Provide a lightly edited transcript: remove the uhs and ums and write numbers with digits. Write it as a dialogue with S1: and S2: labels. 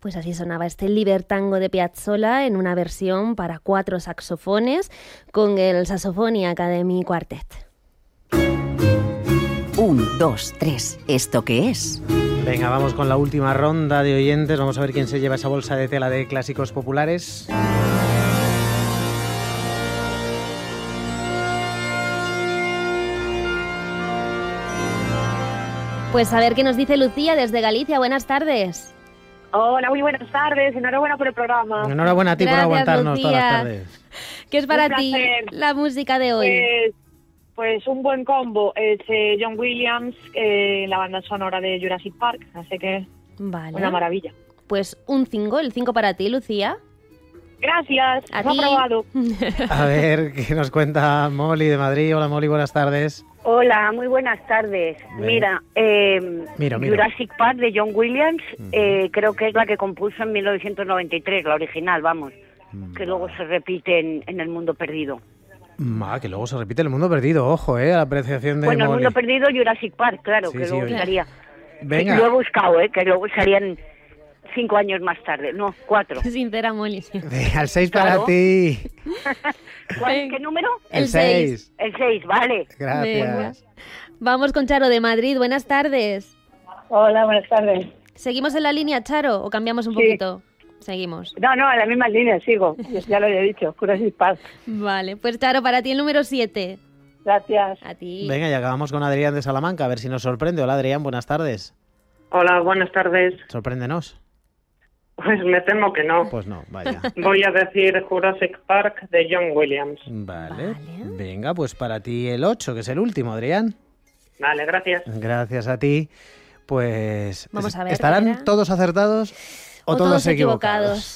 S1: Pues así sonaba este Libertango de Piazzolla en una versión para 4 saxofones con el Saxophony Academy Quartet.
S2: 1, 2, 3. ¿Esto qué es?
S3: Venga, vamos con la última ronda de oyentes. Vamos a ver quién se lleva esa bolsa de tela de clásicos populares.
S1: Pues a ver qué nos dice Lucía desde Galicia. Buenas tardes.
S4: Hola, muy buenas tardes. Enhorabuena por el programa.
S3: Enhorabuena a ti por aguantarnos
S1: Lucía.
S3: todas las tardes.
S1: ¿Qué es para
S4: Un
S1: ti
S4: placer.
S1: la música de hoy?
S4: Pues un buen combo. Es John Williams, la banda sonora de Jurassic Park. Así que
S1: Vale.
S4: una maravilla.
S1: Pues un 5, el 5 para ti, Lucía.
S4: Gracias.
S1: A
S4: Lo he
S1: ti.
S4: aprobado.
S3: A ver, ¿qué nos cuenta Molly de Madrid? Hola Molly, buenas tardes.
S5: Hola, muy buenas tardes.
S3: Mira.
S5: Mira, Jurassic Park de John Williams, creo que es la que compuso en 1993, la original, vamos, que luego se repite en El Mundo Perdido.
S3: Que luego se repite El Mundo Perdido, ojo, a la apreciación de
S5: Bueno, El
S3: Molly.
S5: Mundo Perdido, Jurassic Park, claro,
S3: Sí,
S5: que
S3: sí,
S5: luego
S3: oye.
S5: salía.
S3: Venga.
S5: Lo he buscado, que luego salían 5 años más tarde, no, 4.
S1: Sincera, Molly.
S3: Venga, el 6
S5: Claro.
S3: para ti.
S5: ¿Qué número?
S1: El
S3: 6.
S5: El 6, vale.
S3: Gracias.
S1: Venga. Vamos con Charo de Madrid. Buenas tardes.
S4: Hola, buenas tardes.
S1: ¿Seguimos en la línea, Charo, o cambiamos un
S4: Sí.
S1: poquito? Seguimos.
S4: No, en la misma línea sigo. Ya lo había dicho. Jurassic Park.
S1: Vale, pues Charo, para ti el número 7.
S4: Gracias.
S1: A ti.
S3: Venga, y acabamos con Adrián de Salamanca, a ver si nos sorprende. Hola Adrián, buenas tardes.
S6: Hola, buenas tardes.
S3: Sorpréndenos.
S6: Pues me temo que no.
S3: Pues no, vaya.
S6: Voy a decir Jurassic Park de John Williams.
S3: Vale. Venga, pues para ti el 8, que es el último, Adrián.
S6: Vale, gracias.
S3: Gracias a ti. Pues
S1: Vamos a ver,
S3: ¿estarán
S1: ¿era?
S3: todos acertados o todos equivocados?